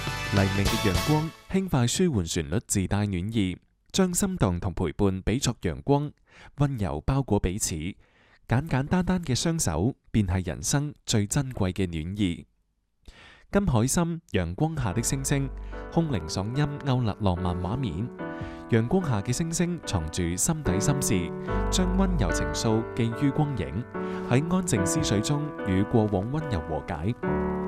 黎明嘅陽光輕快舒緩旋律自帶暖意，將心動同陪伴比作陽光，溫柔包裹彼此。簡簡單單嘅雙手，便係人生最珍貴嘅暖意。金海心陽光下的星星，空靈爽音勾勒浪漫畫面。陽光下嘅星星藏住心底心事，將溫柔情愫寄於光影，喺安靜思緒中與過往溫柔和解。